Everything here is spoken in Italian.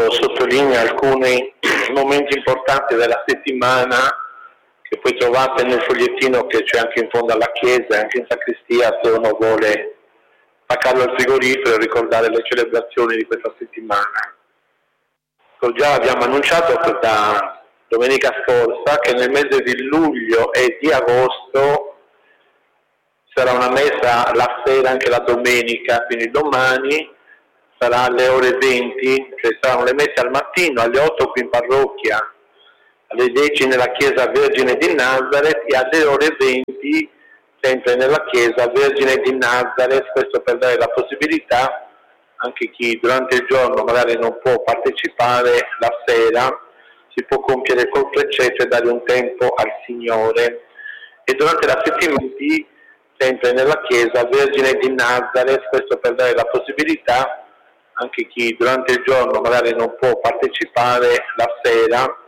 sottolinea alcuni momenti importanti della settimana che poi trovate nel fogliettino che c'è anche in fondo alla chiesa e anche in sacrestia, se uno vuole staccarlo al frigorifero e ricordare le celebrazioni di questa settimana. Già abbiamo annunciato questa domenica scorsa che nel mese di luglio e di agosto sarà una messa la sera, anche la domenica, quindi domani sarà alle ore 20, cioè saranno le messe al mattino alle 8 qui in parrocchia, alle 10 nella chiesa Vergine di Nazareth e alle ore 20 sempre nella chiesa Vergine di Nazareth, questo per dare la possibilità anche chi durante il giorno magari non può partecipare, la sera si può compiere col precetto e dare un tempo al Signore. E durante la settimana sempre nella chiesa Vergine di Nazareth, questo per dare la possibilità anche chi durante il giorno magari non può partecipare, la sera